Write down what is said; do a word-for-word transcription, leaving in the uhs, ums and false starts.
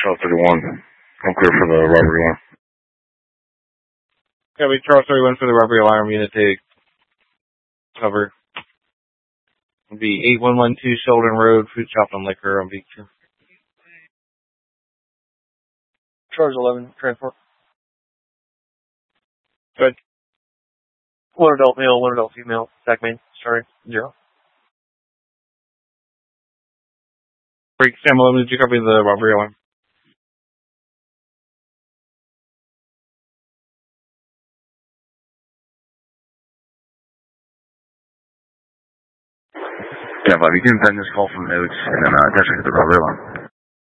Charles thirty-one. I'm clear for the robbery alarm. Copy, Charles thirty-one for the robbery alarm unit take cover. It'll be eight one one two Sheldon Road, Food Shop and Liquor on Beach. Charles eleven, transport. Good. One adult male, one adult female, stack main, starting zero. Break Sam eleven, did you copy the robbery alarm? Yeah, Bob, you can send this call from notes and then uh, attach it to the robbery alarm.